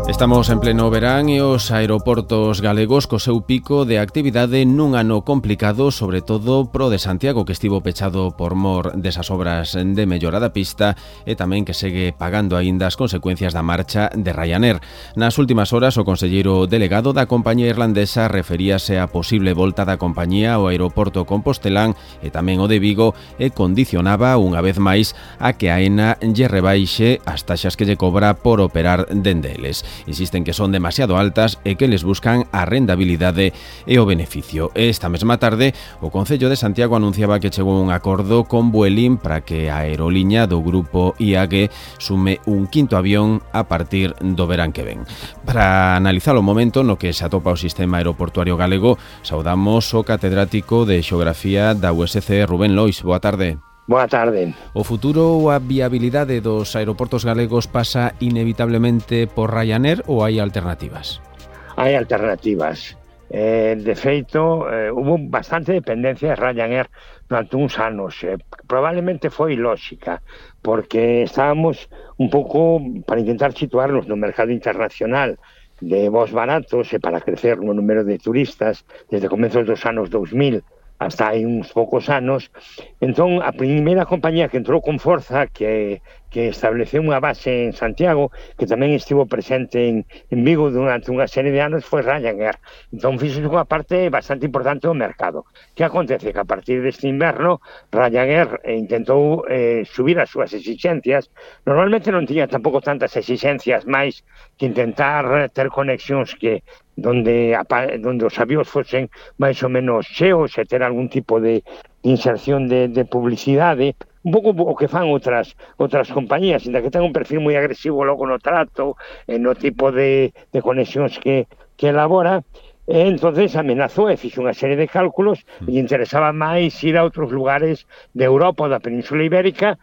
Estamos en pleno verán e os aeroportos galegos co seu pico de actividade nun ano complicado, sobre todo pro de Santiago, que estivo pechado por mor desas obras de mellora da pista e tamén que segue pagando aínda as consecuencias da marcha de Ryanair. Nas últimas horas, o conselleiro delegado da compañía irlandesa referíase á posible volta da compañía ao aeroporto compostelán e tamén o de Vigo e condicionaba unha vez máis a que Aena lle rebaixe as taxas que lle cobra por operar dende eles. Insisten que son demasiado altas e que les buscan a rentabilidade e o beneficio. Esta mesma tarde, o Concello de Santiago anunciaba que chegou un acordo con Vueling para que a aeroliña do grupo IAG sume un quinto avión a partir do verán que ven. Para analizar o momento no que se atopa o sistema aeroportuario galego, saudamos o catedrático de Xeografía da USC, Rubén Lois. Boa tarde. Boa tarde. O futuro ou a viabilidade dos aeroportos galegos pasa inevitablemente por Ryanair ou hai alternativas? Hai alternativas. De feito, hubo bastante dependencia de Ryanair durante uns anos. Probablemente foi lógica, porque estábamos un pouco para intentar situarnos no mercado internacional de voos baratos e para crecer no número de turistas desde comezos dos anos 2000 hasta hai uns poucos anos. Entón, a primeira compañía que entrou con forza, que estableceu unha base en Santiago, que tamén estivo presente en Vigo durante unha serie de anos, foi Ryanair. Entón, fixo unha parte bastante importante do mercado. Que acontece? Que a partir deste inverno, Ryanair intentou subir as súas exixencias. Normalmente non tiña tampouco tantas exixencias máis que intentar ter conexións que donde os avións fosen máis ou menos cheos e ter algún tipo de inserción de publicidade, un pouco o que fan outras compañías, ainda que ten un perfil moi agresivo logo no trato, no tipo de conexións que elabora. Entonces amenazou e fixo unha serie de cálculos e interesaba máis ir a outros lugares de Europa ou da Península Ibérica.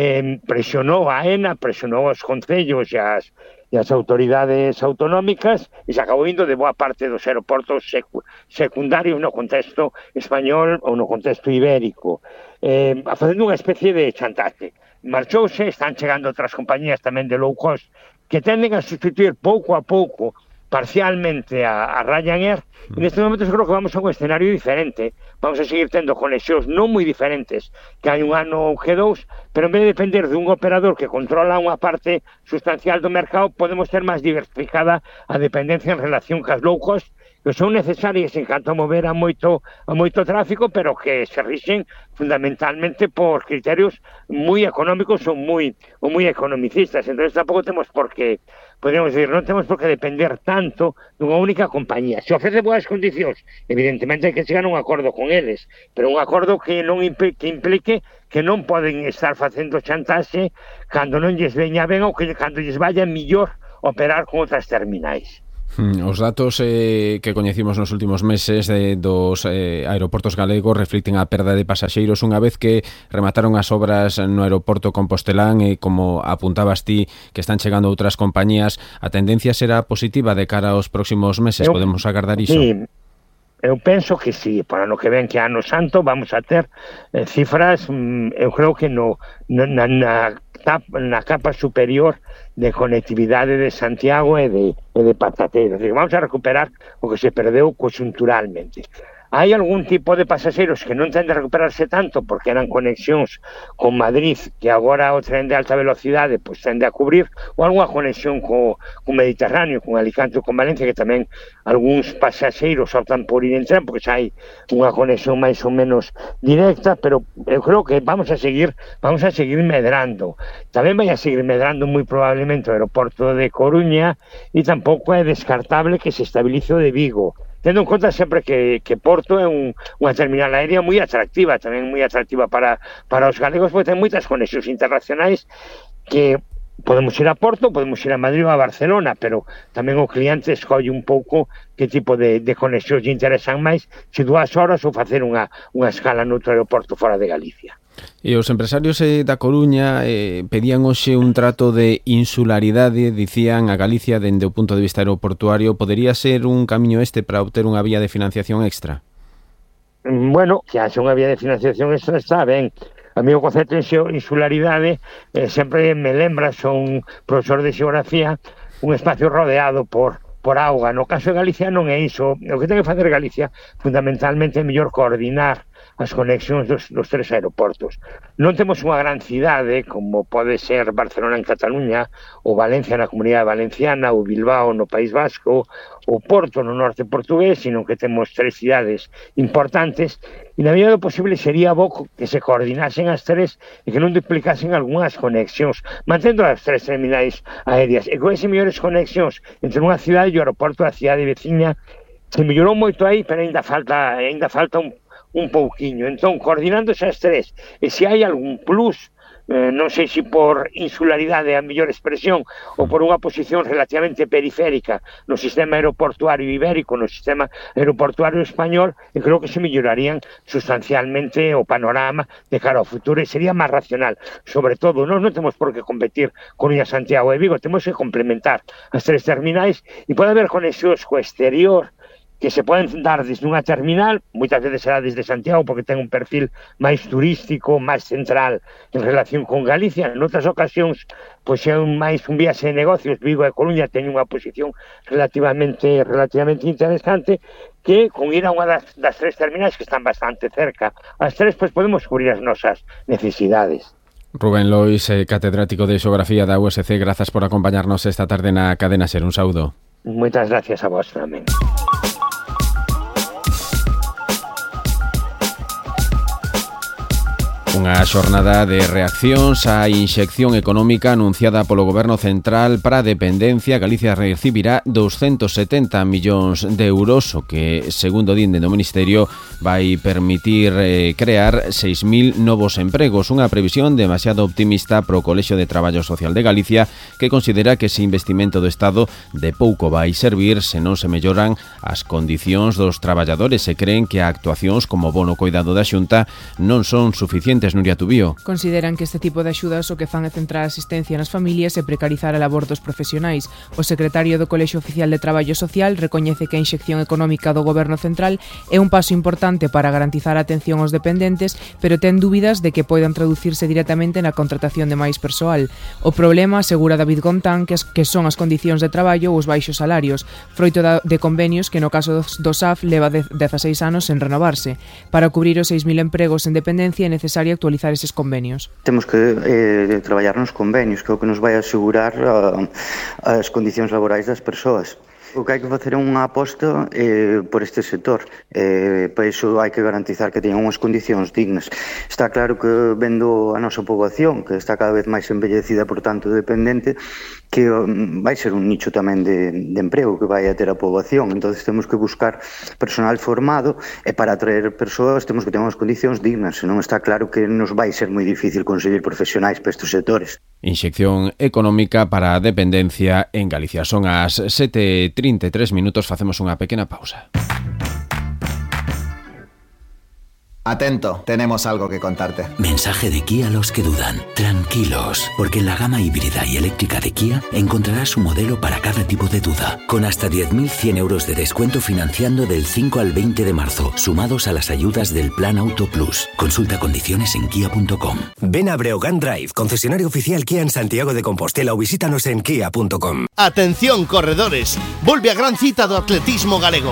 Presionou a AENA, presionou os concellos e as autoridades autonómicas e se acabou indo de boa parte dos aeroportos secundarios no contexto español ou no contexto ibérico, facendo unha especie de chantaje. Marchouse, están chegando outras compañías tamén de low cost que tenden a sustituir pouco a pouco parcialmente a Ryanair. En este momento creo que vamos a un escenario diferente. Vamos a seguir tendo conexións non moi diferentes que hai un ano ou que dous, pero en vez de depender dun operador que controla unha parte sustancial do mercado, podemos ter máis diversificada a dependencia en relación cas low cost, que son necesarias en canto a mover a moito tráfico, pero que se rixen fundamentalmente por criterios moi económicos ou moi economicistas. Entón, tampouco temos por que, podríamos decir, non temos por que depender tanto dunha única compañía. Se ofrece boas condicións, evidentemente hai que chegar a un acordo con eles, pero un acordo que non implique que non poden estar facendo chantaxe cando non lles veña ben ou que cando lles vaya millor operar con outras terminais. Os datos que coñecimos nos últimos meses dos aeroportos galegos reflicten a perda de pasaxeiros unha vez que remataron as obras no aeroporto compostelán e, como apuntabas ti, que están chegando outras compañías. A tendencia será positiva de cara aos próximos meses? Podemos agardar iso? Sí, eu penso que sí. Para no que ven que ano santo vamos a ter cifras, eu creo que na capa superior de conectividade de Santiago e de Patatero. Vamos a recuperar o que se perdeu conxunturalmente. Hai algún tipo de pasaxeiros que non tende a recuperarse tanto porque eran conexións con Madrid, que agora o tren de alta velocidade pois tende a cubrir, ou algunha conexión co Mediterráneo, con Alicante ou con Valencia, que tamén algúns pasaxeiros optan por ir en tren porque xa hai unha conexión máis ou menos directa, pero eu creo que vamos a seguir medrando. Tamén vai a seguir medrando moi probablemente o aeroporto de Coruña, e tampouco é descartable que se estabilice o de Vigo, tendo en conta sempre que Porto é unha terminal aérea moi atractiva, tamén moi atractiva para os galegos, porque ten moitas conexións internacionais que podemos ir a Porto, podemos ir a Madrid ou a Barcelona, pero tamén o cliente escolle un pouco que tipo de conexións lle interesan máis, se 2 horas ou facer unha escala noutro aeroporto fora de Galicia. E os empresarios da Coruña pedían hoxe un trato de insularidade, dicían a Galicia dende o punto de vista aeroportuario. Podería ser un camiño para obter unha vía de financiación extra? Bueno, que haxe unha vía de financiación extra está ben. A mí o concepto de insularidade sempre me lembra, son profesor de xeografía, un espacio rodeado por auga. No caso de Galicia non é iso. O que ten que facer Galicia fundamentalmente é mellor coordinar as conexións dos tres aeroportos. Non temos unha gran cidade como pode ser Barcelona en Cataluña, ou Valencia na Comunidade Valenciana, ou Bilbao no País Vasco, ou Porto no norte portugués, sino que temos tres cidades importantes, e na medida do posible sería bo que se coordinasen as tres e que non duplicasen algunhas conexións, mantendo as tres terminais aéreas, e con esas mellores conexións entre unha cidade e o aeroporto da cidade veciña. Se mellorou moito aí, pero ainda falta un pouquiño. Entón, coordinándose as tres, e se hai algún plus, non sei se por insularidade é a mellor expresión, ou por unha posición relativamente periférica no sistema aeroportuario ibérico, no sistema aeroportuario español, e creo que se mellorarían sustancialmente o panorama de cara ao futuro, e sería máis racional. Sobre todo, non temos por que competir Coruña, Santiago e Vigo, temos que complementar as tres terminais, e pode haber conexións co exterior que se poden dar desde unha terminal, moitas veces será desde Santiago porque ten un perfil máis turístico, máis central en relación con Galicia. En outras ocasións, pois é máis un viaxe de negocios. Vigo e Coruña teñen unha posición relativamente interesante, que con ir a unha das tres terminais que están bastante cerca, as tres, pois podemos cubrir as nosas necesidades. Rubén Lois, catedrático de Xeografía da USC, grazas por acompañarnos esta tarde na Cadena Ser. Un saúdo. Moitas gracias a vos tamén. Unha xornada de reaccións á inxección económica anunciada polo Goberno Central para a dependencia. Galicia recibirá 270 millóns de euros, o que, segundo dinde no Ministerio, vai permitir crear 6.000 novos empregos. Unha previsión demasiado optimista pro Colexio de Traballo Social de Galicia, que considera que ese investimento do Estado de pouco vai servir se non se melloran as condicións dos traballadores, e creen que actuacións como bono coidado da Xunta non son suficientes. Nuria Tubío. Consideran que este tipo de axudas o que fan é centrar a asistencia nas familias e precarizar a labor dos profesionais. O secretario do Colexio Oficial de Traballo Social recoñece que a inxección económica do Goberno Central é un paso importante para garantizar a atención aos dependentes, pero ten dúbidas de que poidan traducirse directamente na contratación de máis persoal. O problema, asegura David Gontán, que son as condicións de traballo ou os baixos salarios, froito de convenios que no caso do SAF leva 16 anos en renovarse. Para cubrir os 6.000 empregos en dependencia é necesario actualizar eses convenios. Temos que traballar nos convenios, que é o que nos vai asegurar as condicións laborais das persoas. O que hai que facer é unha aposta por este sector. Para iso hai que garantizar que teñan unhas condicións dignas. Está claro que vendo a nosa poboación, que está cada vez máis envellecida, por tanto dependente, que vai ser un nicho tamén de emprego que vai a ter a poboación. Entonces temos que buscar personal formado, e para atraer persoas temos que ter unhas condicións dignas, senón está claro que nos vai ser moi difícil conseguir profesionais para estes sectores. Inxección económica para a dependencia en Galicia. Son as 7:33 minutos, facemos unha pequena pausa. Atento, tenemos algo que contarte. Mensaje de Kia a los que dudan. Tranquilos, porque en la gama híbrida y eléctrica de Kia encontrarás un modelo para cada tipo de duda, con hasta 10.100 euros de descuento financiando del 5 al 20 de marzo, sumados a las ayudas del Plan Auto Plus. Consulta condiciones en kia.com. Ven a Breogán Drive, concesionario oficial Kia en Santiago de Compostela, o visítanos en kia.com. Atención, corredores, volve a gran cita do atletismo galego.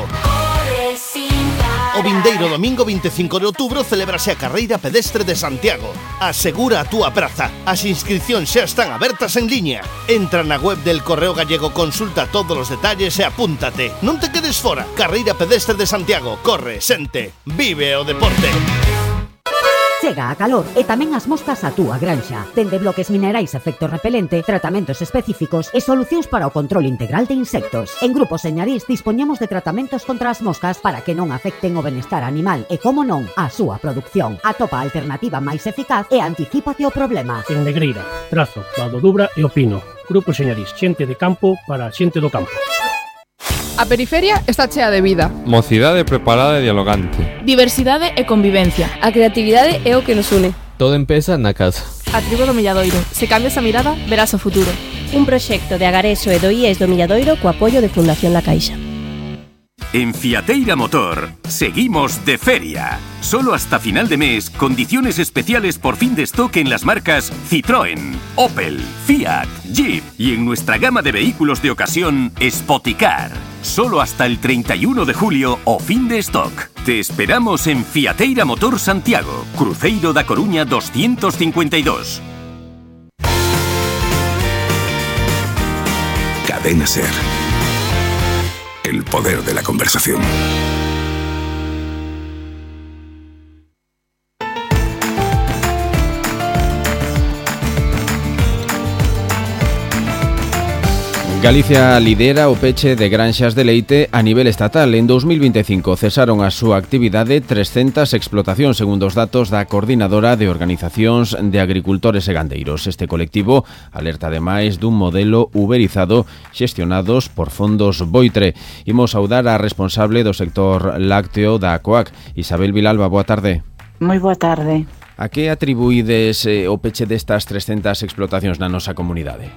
O vindeiro domingo 25 de outubro celebrase a carreira pedestre de Santiago. Asegura a túa praza. As inscripcións xa están abertas en liña. Entra na web del Correo Gallego, consulta todos os detalles e apúntate. Non te quedes fora. Carreira pedestre de Santiago. Corre, sente, vive o deporte. Chega a calor e tamén as moscas á túa granxa. Dende bloques minerais efecto repelente, tratamentos específicos e solucións para o control integral de insectos. En Grupo Señarís dispoñemos de tratamentos contra as moscas para que non afecten o benestar animal e, como non, a súa produción. Atopa a alternativa máis eficaz e anticípate o problema. En Negreira, Trazo, Valdo Dubra e Opino. Grupo Señarís, xente de campo para xente do campo. A periferia está chea de vida. Mocidade preparada e dialogante. Diversidade e convivencia. A creatividade é o que nos une. Todo empeza na casa. A tribo do Milladoiro. Se cambias a mirada, verás o futuro. Un proxecto de Agareso e do IES do Milladoiro co apoio de Fundación La Caixa. En Fiateira Motor seguimos de feria. Solo hasta final de mes, condiciones especiales por fin de stock en las marcas Citroën, Opel, Fiat, Jeep y en nuestra gama de vehículos de ocasión Spoticar. Solo hasta el 31 de julio o fin de stock. Te esperamos en Fiateira Motor Santiago, Cruceiro da Coruña 252. Cadena SER. El poder de la conversación. Galicia lidera o peche de granxas de leite a nivel estatal. En 2025 cesaron a súa actividade 300 explotacións, segundo os datos da Coordinadora de Organizacións de Agricultores e Gandeiros. Este colectivo alerta ademais dun modelo uberizado xestionados por fondos Boitre. Imos saudar a responsable do sector lácteo da COAC, Isabel Vilalba. Boa tarde. Moi boa tarde. A que atribuídes o peche destas 300 explotacións na nosa comunidade?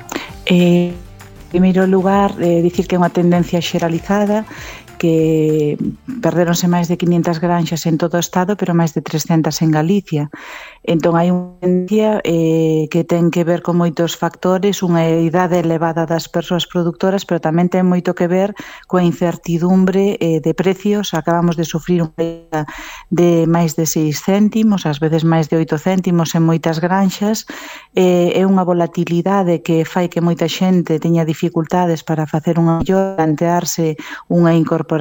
En primeiro lugar, dicir que é unha tendencia xeralizada, que perderonse máis de 500 granxas en todo o estado, pero máis de 300 en Galicia. Entón, hai unha tendencia que ten que ver con moitos factores, unha idade elevada das persoas produtoras, pero tamén ten moito que ver coa incertidumbre de precios. Acabamos de sufrir unha caída de máis de 6 céntimos, ás veces máis de 8 céntimos en moitas granxas. É unha volatilidade que fai que moita xente teña dificultades para facer unha mellor, plantearse unha incorporación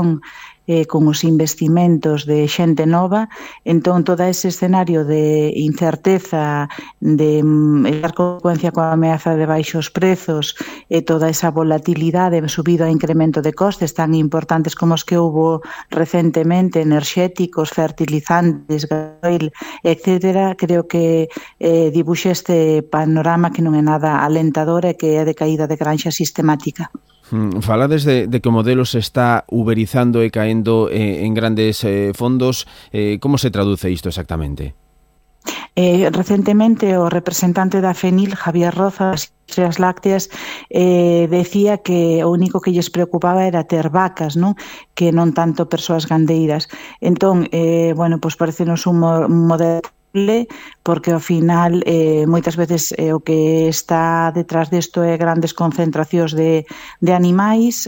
con os investimentos de xente nova. Entón, todo ese escenario de incerteza, de dar consecuencia coa ameaza de baixos prezos e toda esa volatilidade subido a incremento de costes tan importantes como os que houbo recentemente, enerxéticos, fertilizantes, gasoil, etc., creo que dibuxa este panorama que non é nada alentador e que é de caída de granxa sistemática. Falades de que o modelo se está uberizando e caendo en grandes fondos. Como se traduce isto exactamente? Recentemente o representante da FENIL, Javier Roza, das industrias lácteas, decía que o único que lles preocupaba era ter vacas, non? Que non tanto persoas gandeiras. Entón, pois parecenos un modelo porque ao final moitas veces o que está detrás desto é grandes concentracións de animais,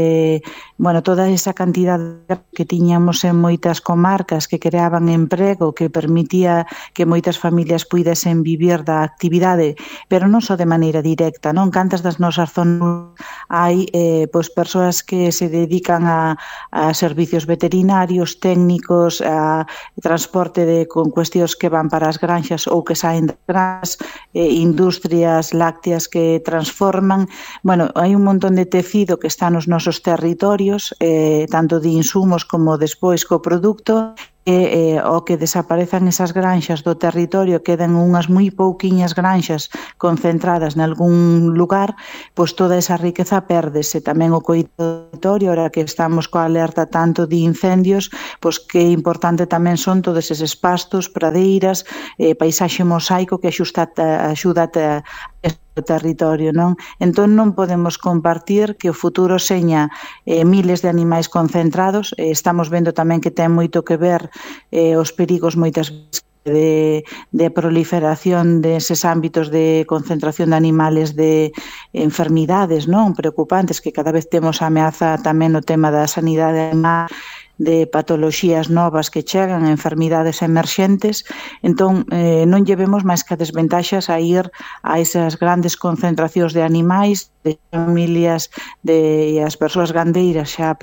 toda esa cantidad que tiñamos en moitas comarcas que creaban emprego, que permitía que moitas familias puidesen vivir da actividade, pero non só de maneira directa, non? Cantas das nosas zonas hai persoas que se dedican a servicios veterinarios, técnicos, a transporte con cuestións que van para as granxas ou que saen das granxas, industrias lácteas que transforman. Hai un montón de tecido que está nos nosos territorios, tanto de insumos como despois co produto, e o que desaparezan esas granxas do territorio, quedan unhas moi pouquiñas granxas concentradas nalgún lugar, pois toda esa riqueza pérdese. Tamén o territorio, ahora que estamos coa alerta tanto de incendios, pois que importante tamén son todos eses pastos, pradeiras, paisaxe mosaico que axuda a o territorio, non? Entón non podemos compartir que o futuro seña miles de animais concentrados. Estamos vendo tamén que ten moito que ver os perigos moitas veces de proliferación deses ámbitos de concentración de animales de enfermidades, non? Preocupantes, que cada vez temos a ameaza tamén no tema da sanidade animal, de patoloxías novas que chegan, enfermidades emerxentes. Entón, non llevemos máis que desventaxas a ir a esas grandes concentracións de animais, de familias, e as persoas gandeiras xa